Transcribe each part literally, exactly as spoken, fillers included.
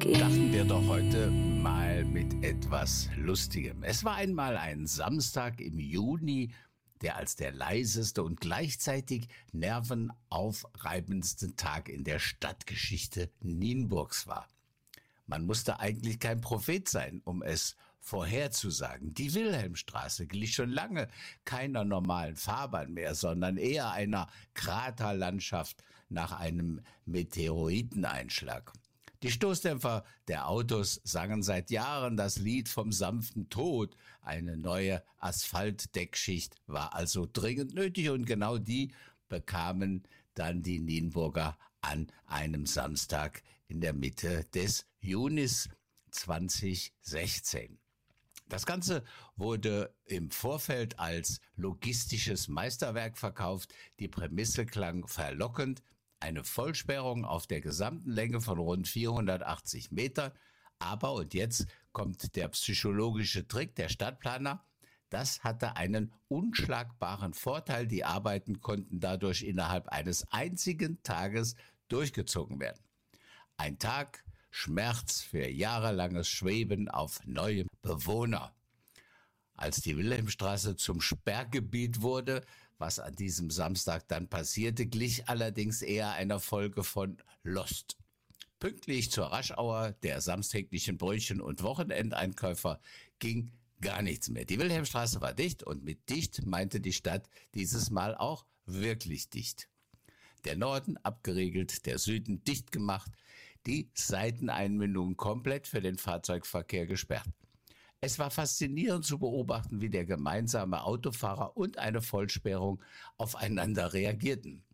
geht. Starten wir doch heute mal mit etwas Lustigem. Es war einmal ein Samstag im Juni, der als der leiseste und gleichzeitig nervenaufreibendste Tag in der Stadtgeschichte Nienburgs war. Man musste eigentlich kein Prophet sein, um es vorherzusagen. Die Wilhelmstraße glich schon lange keiner normalen Fahrbahn mehr, sondern eher einer Kraterlandschaft nach einem Meteoriteneinschlag. Die Stoßdämpfer der Autos sangen seit Jahren das Lied vom sanften Tod. Eine neue Asphaltdeckschicht war also dringend nötig und genau die bekamen dann die Nienburger an einem Samstag in der Mitte des Junis zweitausendsechzehn. Das Ganze wurde im Vorfeld als logistisches Meisterwerk verkauft. Die Prämisse klang verlockend. Eine Vollsperrung auf der gesamten Länge von rund vierhundertachtzig Metern. Aber, und jetzt kommt der psychologische Trick der Stadtplaner, das hatte einen unschlagbaren Vorteil. Die Arbeiten konnten dadurch innerhalb eines einzigen Tages durchgezogen werden. Ein Tag Schmerz für jahrelanges Schweben auf neue Bewohner. Als die Wilhelmstraße zum Sperrgebiet wurde, was an diesem Samstag dann passierte, glich allerdings eher einer Folge von Lost. Pünktlich zur Raschauer der samstäglichen Brötchen- und Wochenendeinkäufer ging gar nichts mehr. Die Wilhelmstraße war dicht und mit dicht meinte die Stadt dieses Mal auch wirklich dicht. Der Norden abgeriegelt, der Süden dicht gemacht, die Seiteneinmündungen komplett für den Fahrzeugverkehr gesperrt. Es war faszinierend zu beobachten, wie der gemeinsame Autofahrer und eine Vollsperrung aufeinander reagierten.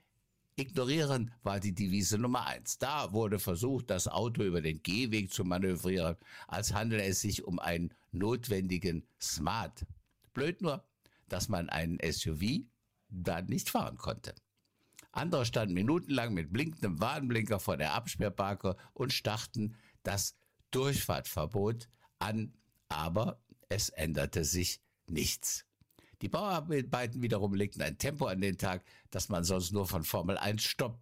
Ignorieren war die Devise Nummer eins. Da wurde versucht, das Auto über den Gehweg zu manövrieren, als handele es sich um einen notwendigen Smart. Blöd nur, dass man einen S U V da nicht fahren konnte. Andere standen minutenlang mit blinkendem Warnblinker vor der Absperrbarke und starrten das Durchfahrtverbot an, aber es änderte sich nichts. Die Bauarbeiten wiederum legten ein Tempo an den Tag, das man sonst nur von Formel eins Stopp,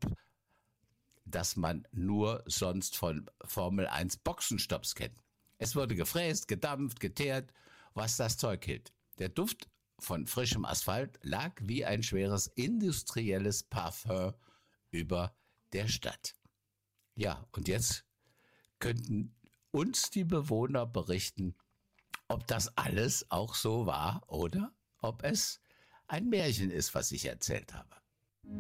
das man nur sonst von Formel eins Boxenstopps kennt. Es wurde gefräst, gedampft, geteert, was das Zeug hielt. Der Duft von frischem Asphalt lag wie ein schweres industrielles Parfum über der Stadt. Ja, und jetzt könnten uns die Bewohner berichten, ob das alles auch so war oder ob es ein Märchen ist, was ich erzählt habe.